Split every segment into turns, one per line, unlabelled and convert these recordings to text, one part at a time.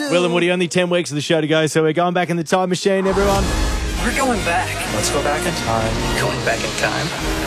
Will and Woody, only 10 weeks of the show to go, so we're going back in the time machine, everyone.
We're going back. Let's go back in time. Going back in time.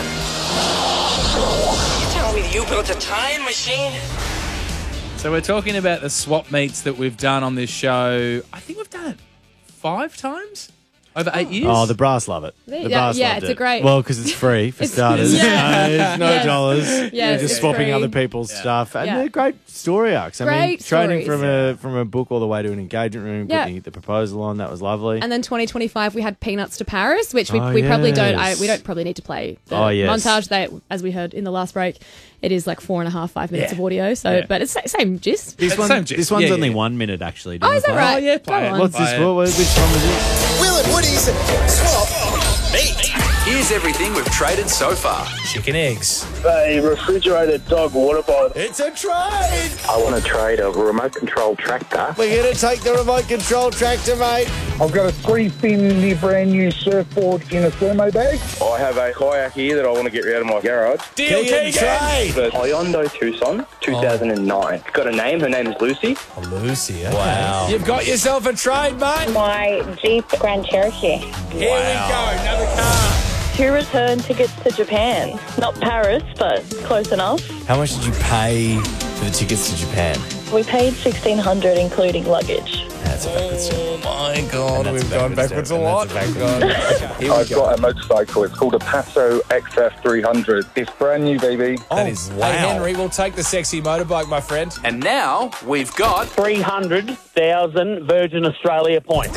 You telling me you built a time machine?
So we're talking about the swap meets that we've done on this show. I think we've done it 5 times over 8 years.
Oh, the brass love it. The brass
yeah,
loved
it's a
it.
great-
Well, because it's free, for starters.
Yeah.
There's no
Yes.
dollars.
Yes,
You're just
it's
swapping
free.
other people's stuff. And
Yeah.
they're great story arcs. I mean,
Great
training
stories.
from a book all the way to an engagement room,
Yeah.
putting the proposal on, that was lovely.
And then 2025, we had Peanuts to Paris, which we,
Oh,
we probably don't.
yes.
We don't probably need to play the
Oh, yes.
montage. That, as we heard in the last break, it is like 4.5, 5 minutes of audio. So, but it's the same gist.
This,
Same gist.
this one's
Yeah,
only
yeah.
1 minute, actually.
Oh, is that right?
Oh, yeah, play
Go
it.
on.
What's this
Play
for? Which one was it?
Will and Woody's Swap Meet.
Here's everything we've traded so far.
Chicken eggs.
A refrigerated dog water bottle.
It's a trade!
I want to trade a remote control tractor.
We're going to take the remote control tractor, mate.
I've got a 3-fin brand new surfboard in a thermo bag. I have a kayak here that I want to get rid of my garage.
Deal, Keegan.
Trade!
The Hyundai Tucson, 2009. It's got a name. Her name is Lucy.
Lucy. Wow. You've got yourself a trade, mate.
My Jeep Grand Cherokee.
Here we go. Another car.
2 return tickets to Japan. Not Paris, but close enough.
How much did you pay for the tickets to Japan?
We paid $1,600 including luggage.
That's a backwards joke. Oh my God,
And that's
we've
a
gone
backwards
backwards a
joke,
lot.
and that's a
We've gone. Here we
I've
go.
got a motorcycle. It's called a Passo XF300. It's brand new, baby.
That is wow. Hey, Henry, we'll take the sexy motorbike, my friend.
And now we've got
300,000 Virgin Australia points.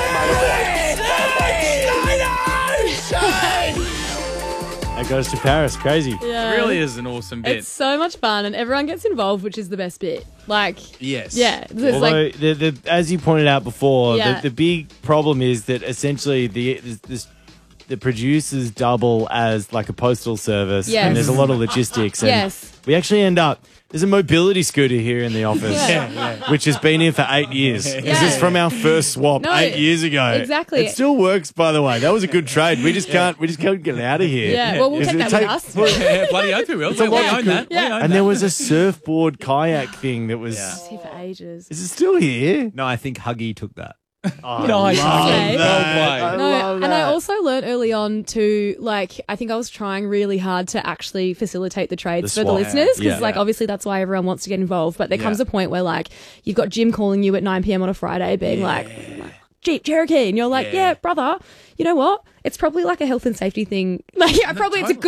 That goes to Paris. Crazy.
Yeah.
It really is an awesome bit.
It's so much fun, and everyone gets involved, which is the best bit. Like,
Yes.
yeah, there's
Although,
like,
as you pointed out before,
Yeah.
the big problem is that essentially the producers double as like a postal service,
Yes.
and there's a lot of logistics. And
Yes.
we actually end up. There's a mobility scooter here in the office, which has been here for 8 years. This is from our first swap
No,
8 years ago.
exactly.
It still works, by the way. That was a good trade. We just can't get it out of here.
yeah. Well, we'll
Is
take
it
that with us.
Yeah, bloody oath we will. We own that.
Yeah.
We own
And
that.
there was a surfboard kayak thing that was.
It's here for ages.
Is it still here?
No, I think Huggy took that.
Oh,
Nice.
I love
Okay.
that.
Well
I
No,
love
and I
that.
also learned early on to, like, I think I was trying really hard to actually facilitate the trades
The
for the
swap.
listeners because,
Yeah.
like, obviously that's why everyone wants to get involved. But there comes a point where, like, you've got Jim calling you at 9 p.m. on a Friday being like, Jeep Cherokee. And you're like, yeah, brother, you know what? It's probably like a health and safety thing. Like, yeah, probably it's a good